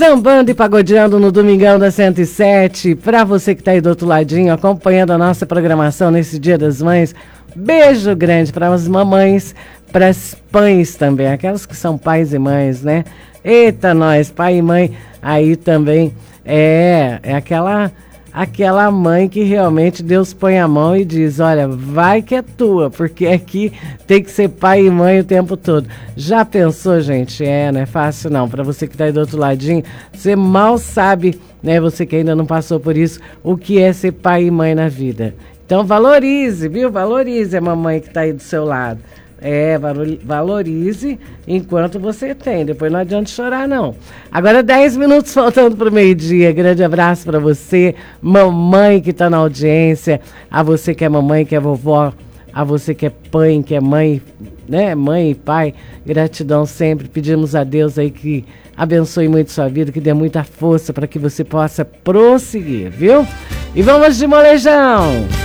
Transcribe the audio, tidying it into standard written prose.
Sambando e pagodeando no Domingão da 107. Para você que tá aí do outro ladinho, acompanhando a nossa programação nesse Dia das Mães, beijo grande para as mamães, para as pães também, aquelas que são pais e mães, né? Eita, nós, pai e mãe, aí também é aquela mãe que realmente Deus põe a mão e diz, olha, vai que é tua, porque aqui tem que ser pai e mãe o tempo todo. Já pensou, gente? Não é fácil não. Para você que tá aí do outro ladinho, você mal sabe, né? Você que ainda não passou por isso, o que é ser pai e mãe na vida. Então valorize, viu? Valorize a mamãe que tá aí do seu lado. Valorize enquanto você tem. Depois não adianta chorar, não. Agora 10 minutos faltando para o meio-dia. Grande abraço para você, mamãe que está na audiência, a você que é mamãe, que é vovó, a você que é pai, que é mãe, né? Mãe e pai. Gratidão sempre. Pedimos a Deus aí que abençoe muito sua vida, que dê muita força para que você possa prosseguir, viu? E vamos de molejão!